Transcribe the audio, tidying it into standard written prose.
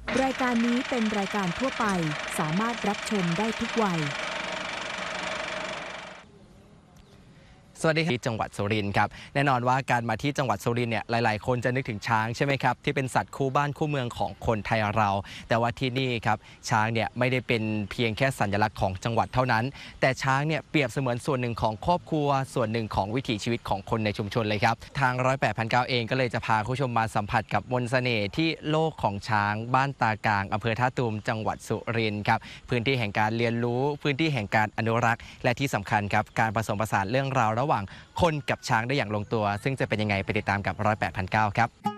รายการนี้เป็นรายการทั่วไปสามารถรับชมได้ทุกวัยสวัสดีที่จังหวัดสุรินทร์ครับแน่นอนว่าการมาที่จังหวัดสุรินทร์เนี่ยหลายๆคนจะนึกถึงช้างใช่ไหมครับที่เป็นสัตว์คู่บ้านคู่เมืองของคนไทยเราแต่ว่าที่นี่ครับช้างเนี่ยไม่ได้เป็นเพียงแค่สัญลักษณ์ของจังหวัดเท่านั้นแต่ช้างเนี่ยเปรียบเสมือนส่วนหนึ่งของครอบครัวส่วนหนึ่งของวิถีชีวิตของคนในชุมชนเลยครับทาง108.9เองก็เลยจะพาคุณผู้ชมมาสัมผัสกับมนต์เสน่ห์ที่โลกของช้างบ้านตากลางอำเภอท่าตูมจังหวัดสุรินทร์ครับพื้นที่แห่งการเรียนรู้พื้นที่แห่งการอนุรักษ์และที่สำคัญครับการผสมผสานเรื่องราวระหว่างคนกับช้างได้อย่างลงตัวซึ่งจะเป็นยังไงไปติดตามกับ108.9ครับ